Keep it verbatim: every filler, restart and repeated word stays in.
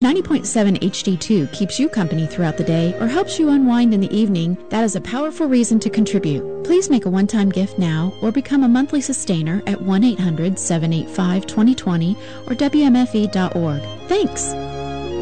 ninety point seven H D two keeps you company throughout the day or helps you unwind in the evening, that is a powerful reason to contribute. Please make a one-time gift now or become a monthly sustainer at one eight hundred seven eight five two zero two zero or W M F E dot org. Thanks!